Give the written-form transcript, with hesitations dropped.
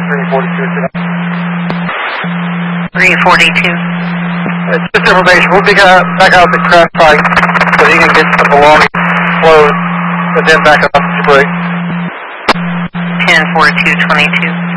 342. It's just information. We'll be back out the crash site so you can get some belongings flowed, and then back up to break. 10-42-22.